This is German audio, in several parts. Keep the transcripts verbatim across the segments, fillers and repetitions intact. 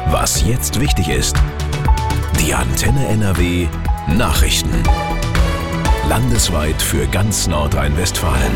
Was jetzt wichtig ist. Die Antenne N R W Nachrichten. Landesweit für ganz Nordrhein-Westfalen.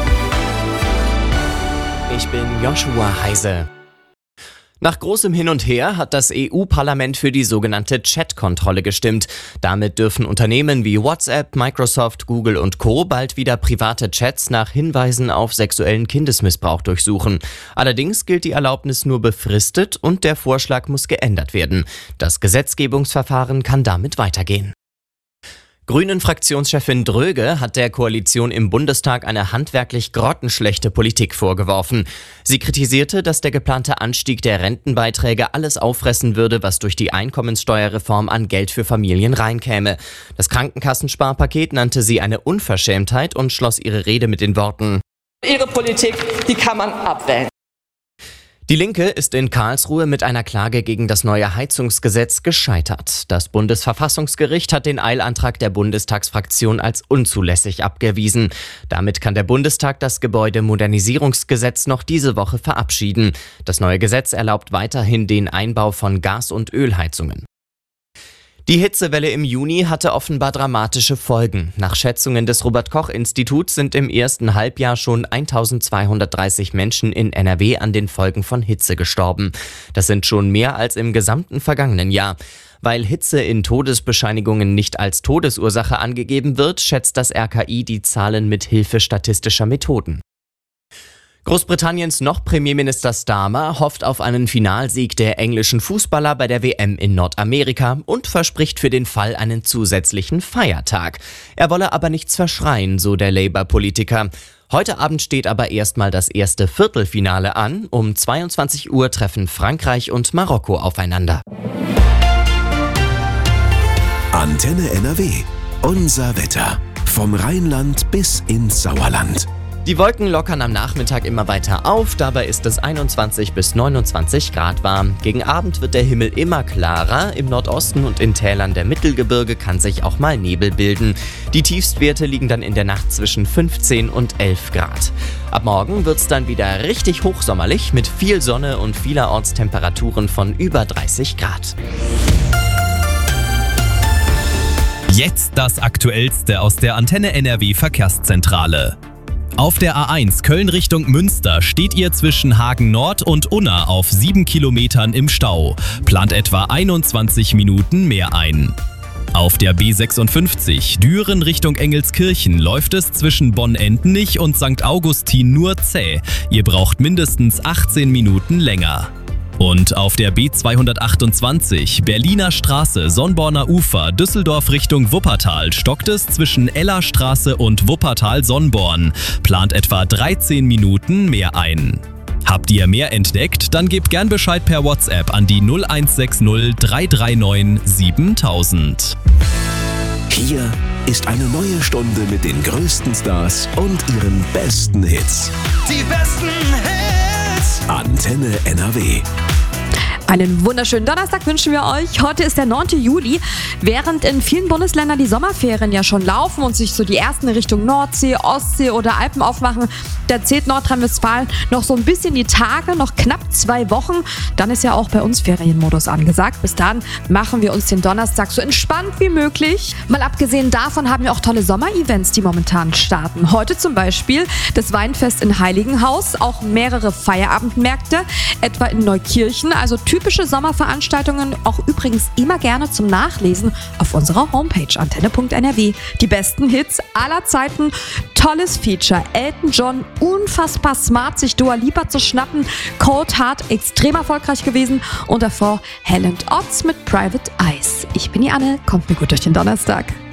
Ich bin Joshua Heise. Nach großem Hin und Her hat das E U-Parlament für die sogenannte Chat-Kontrolle gestimmt. Damit dürfen Unternehmen wie WhatsApp, Microsoft, Google und Co. bald wieder private Chats nach Hinweisen auf sexuellen Kindesmissbrauch durchsuchen. Allerdings gilt die Erlaubnis nur befristet und der Vorschlag muss geändert werden. Das Gesetzgebungsverfahren kann damit weitergehen. Grünen-Fraktionschefin Dröge hat der Koalition im Bundestag eine handwerklich grottenschlechte Politik vorgeworfen. Sie kritisierte, dass der geplante Anstieg der Rentenbeiträge alles auffressen würde, was durch die Einkommenssteuerreform an Geld für Familien reinkäme. Das Krankenkassensparpaket nannte sie eine Unverschämtheit und schloss ihre Rede mit den Worten: Ihre Politik, die kann man abwählen. Die Linke ist in Karlsruhe mit einer Klage gegen das neue Heizungsgesetz gescheitert. Das Bundesverfassungsgericht hat den Eilantrag der Bundestagsfraktion als unzulässig abgewiesen. Damit kann der Bundestag das Gebäudemodernisierungsgesetz noch diese Woche verabschieden. Das neue Gesetz erlaubt weiterhin den Einbau von Gas- und Ölheizungen. Die Hitzewelle im Juni hatte offenbar dramatische Folgen. Nach Schätzungen des Robert-Koch-Instituts sind im ersten Halbjahr schon eintausendzweihundertdreißig Menschen in N R W an den Folgen von Hitze gestorben. Das sind schon mehr als im gesamten vergangenen Jahr. Weil Hitze in Todesbescheinigungen nicht als Todesursache angegeben wird, schätzt das R K I die Zahlen mit Hilfe statistischer Methoden. Großbritanniens noch Premierminister Starmer hofft auf einen Finalsieg der englischen Fußballer bei der W M in Nordamerika und verspricht für den Fall einen zusätzlichen Feiertag. Er wolle aber nichts verschreien, so der Labour-Politiker. Heute Abend steht aber erstmal das erste Viertelfinale an. Um zweiundzwanzig Uhr treffen Frankreich und Marokko aufeinander. Antenne N R W. Unser Wetter. Vom Rheinland bis ins Sauerland. Die Wolken lockern am Nachmittag immer weiter auf, dabei ist es einundzwanzig bis neunundzwanzig Grad warm. Gegen Abend wird der Himmel immer klarer, im Nordosten und in Tälern der Mittelgebirge kann sich auch mal Nebel bilden. Die Tiefstwerte liegen dann in der Nacht zwischen fünfzehn und elf Grad. Ab morgen wird es dann wieder richtig hochsommerlich mit viel Sonne und vielerorts Temperaturen von über dreißig Grad. Jetzt das Aktuellste aus der Antenne N R W Verkehrszentrale. Auf der A eins Köln Richtung Münster steht ihr zwischen Hagen Nord und Unna auf sieben Kilometern im Stau. Plant etwa einundzwanzig Minuten mehr ein. Auf der B sechsundfünfzig Düren Richtung Engelskirchen läuft es zwischen Bonn-Endenich und Sankt Augustin nur zäh. Ihr braucht mindestens achtzehn Minuten länger. Und auf der B zweihundertachtundzwanzig Berliner Straße, Sonnborner Ufer, Düsseldorf Richtung Wuppertal stockt es zwischen Ellerstraße und Wuppertal-Sonnborn. Plant etwa dreizehn Minuten mehr ein. Habt ihr mehr entdeckt? Dann gebt gern Bescheid per WhatsApp an die null eins sechs null drei drei neun siebentausend. Hier ist eine neue Stunde mit den größten Stars und ihren besten Hits. Die besten Hits! Antenne N R W. Einen wunderschönen Donnerstag wünschen wir euch. Heute ist der neunte Juli. Während in vielen Bundesländern die Sommerferien ja schon laufen und sich so die ersten Richtung Nordsee, Ostsee oder Alpen aufmachen, da zählt Nordrhein-Westfalen noch so ein bisschen die Tage, noch knapp zwei Wochen. Dann ist ja auch bei uns Ferienmodus angesagt. Bis dann machen wir uns den Donnerstag so entspannt wie möglich. Mal abgesehen davon haben wir auch tolle Sommer-Events, die momentan starten. Heute zum Beispiel das Weinfest in Heiligenhaus, auch mehrere Feierabendmärkte, etwa in Neukirchen, also typische Sommerveranstaltungen, auch übrigens immer gerne zum Nachlesen auf unserer Homepage antenne punkt n r w. Die besten Hits aller Zeiten, tolles Feature, Elton John, unfassbar smart, sich Dua Lipa zu schnappen, Cold Heart, extrem erfolgreich gewesen und davor Hell and Oates mit Private Eyes. Ich bin die Anne, kommt mir gut durch den Donnerstag.